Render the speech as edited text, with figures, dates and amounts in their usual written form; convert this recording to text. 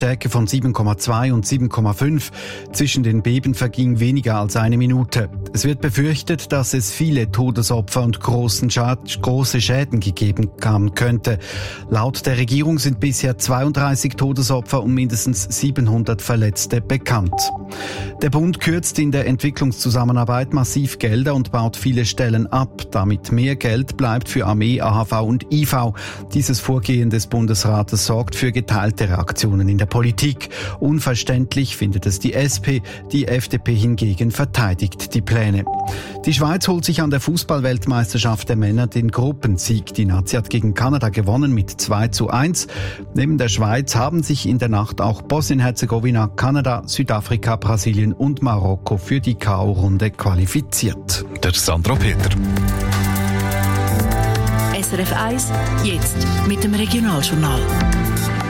Stärke von 7,2 und 7,5. Zwischen den Beben verging weniger als eine Minute. Es wird befürchtet, dass es viele Todesopfer und große Schäden gegeben haben könnte. Laut der Regierung sind bisher 32 Todesopfer und mindestens 700 Verletzte bekannt. Der Bund kürzt in der Entwicklungszusammenarbeit massiv Gelder und baut viele Stellen ab, damit mehr Geld bleibt für Armee, AHV und IV. Dieses Vorgehen des Bundesrates sorgt für geteilte Reaktionen in der Politik. Unverständlich findet es die SP, die FDP hingegen verteidigt die Pläne. Die Schweiz holt sich an der Fußball-Weltmeisterschaft der Männer den Gruppensieg. Die Nazi hat gegen Kanada gewonnen mit 2:1. Neben der Schweiz haben sich in der Nacht auch Bosnien-Herzegowina, Kanada, Südafrika, Brasilien und Marokko für die K.O.-Runde qualifiziert. Der Sandro Peter. SRF 1, jetzt mit dem Regionaljournal.